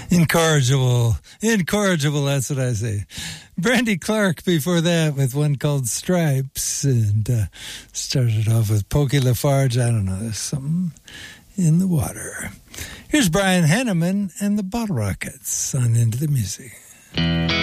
Incorrigible. Incorrigible, that's what I say. Brandy Clark before that with one called Stripes, and started off with Pokey Lafarge. I don't know, there's something in the water. Here's Brian Henneman and the Bottle Rockets on Into the Music.